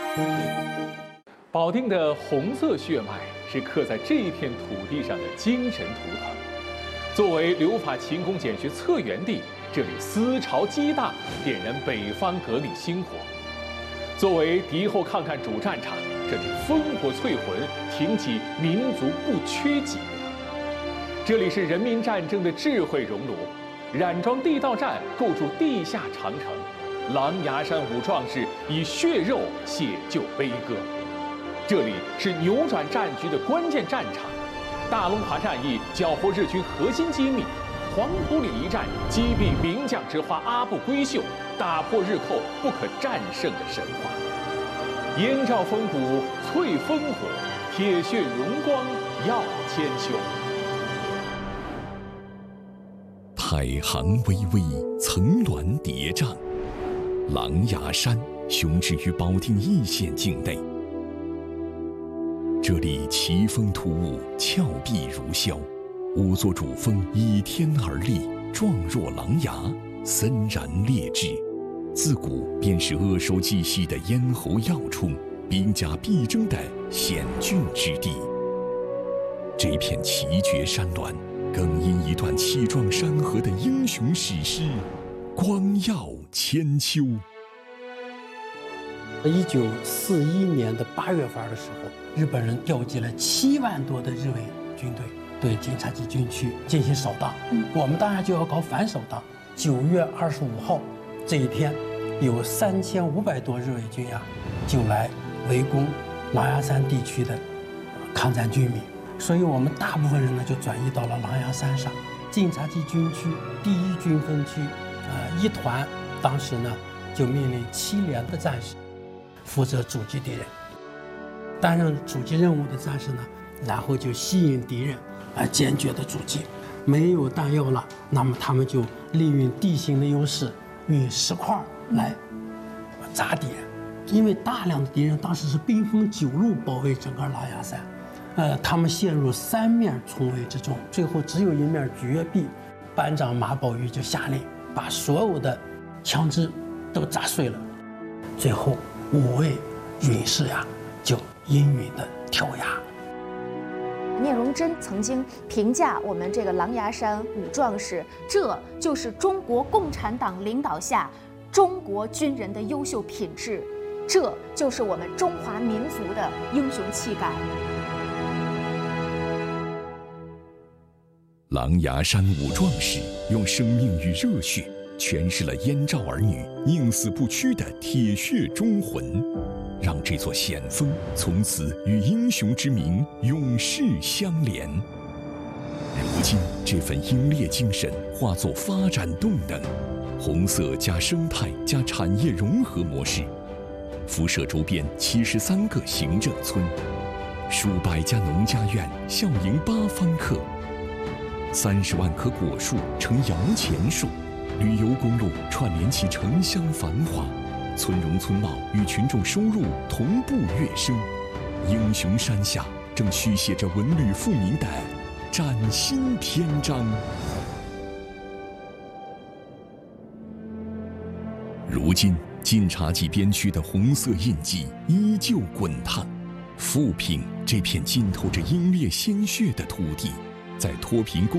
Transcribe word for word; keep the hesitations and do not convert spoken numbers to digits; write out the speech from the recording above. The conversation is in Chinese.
保定的红色血脉是刻在这一片土地上的精神图腾。作为留法勤工俭学策源地，这里思潮激荡，点燃北方革命星火；作为敌后抗战主战场，这里烽火淬魂，挺起民族不屈己。这里是人民战争的智慧熔炉，冉庄地道战构筑地下长城。狼牙山五壮士以血肉写就悲歌，这里是扭转战局的关键战场。大龙华战役缴获日军核心机密，黄埔岭一战击毙名将之花阿部圭秀，打破日寇不可战胜的神话。燕赵风骨淬烽火，铁血荣光耀千秋。 太行巍巍，层峦叠嶂。狼牙山雄峙于保定易县境内，这里奇峰突兀，峭壁如霄，五座主峰倚天而立，状若狼牙，森然列峙。自古便是扼守纪系的咽喉要冲，兵家必争的险峻之地。这片奇绝山峦，更因一段气壮山河的英雄史诗，光耀千秋。 一九四一年的八月份的时候，日本人调集了七万多的日伪军队对金察冀军区进行扫荡。嗯，我们当然就要搞反扫荡。九月二十五号这一天，有三千五百多日伪军呀、啊，就来围攻狼牙山地区的抗战军民。所以我们大部分人呢就转移到了狼牙山上。金察冀军区第一军分区，呃，一团当时呢就命令七连的战士负责阻击敌人，担任阻击任务的战士呢，然后就吸引敌人而坚决的阻击。没有弹药了，那么他们就利用地形的优势，用石块来砸敌人。因为大量的敌人当时是兵分九路包围整个狼牙山。呃，他们陷入三面重围之中，最后只有一面绝壁。班长马宝玉就下令把所有的枪支都砸碎了。最后五位勇士呀，就英勇的跳崖。 聂荣臻曾经评价我们这个狼牙山五壮士，这就是中国共产党领导下中国军人的优秀品质，这就是我们中华民族的英雄气概。 狼牙山五壮士用生命与热血诠释了燕赵儿女宁死不屈的铁血忠魂，让这座险峰从此与英雄之名永世相连。如今这份英烈精神化作发展动能，红色加生态加产业融合模式，辐射周边七十三个行政村，数百家农家院笑迎八方客。三十万棵果树成摇钱树，旅游公路串联起城乡繁华，村容村貌与群众收入同步跃升。英雄山下正续写着文旅富民的崭新篇章。如今晋察冀边区的红色印记依旧滚烫，富平这片浸透着英烈鲜血的土地，在脱贫攻